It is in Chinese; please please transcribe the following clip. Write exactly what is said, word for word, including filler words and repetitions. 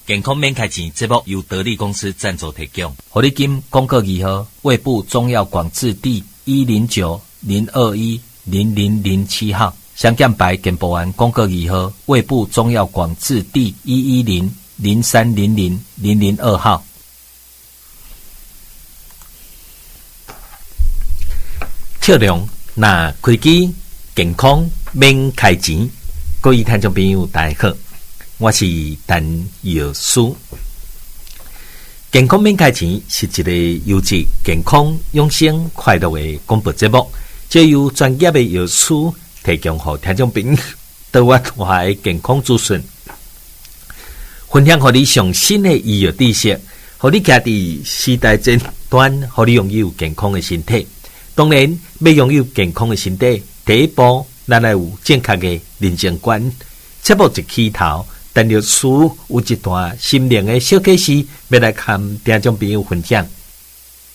健康免开钱节目由得力公司赞助提供。 活力金广告二号，胃部中药广字第一零九零二一零零零七号。香港白健保丸广告二号，胃部中药广字第一一零零三零零零零二号。测量那开机健康免开钱，各位听众朋友大家好，我是陈药师。健康免开钱是一个优质健康养生快乐的广播节目，借由专业的药师提供给听众朋友多元化的健康资讯，分享给你上新的医药知识，让你家伫时代尖端，让你拥有健康的身体。当然，要拥有健康的身体，第一步，咱来有正确的人生观。节目一起头，陈律师有一段心灵的小启示，要来跟听众朋友分享。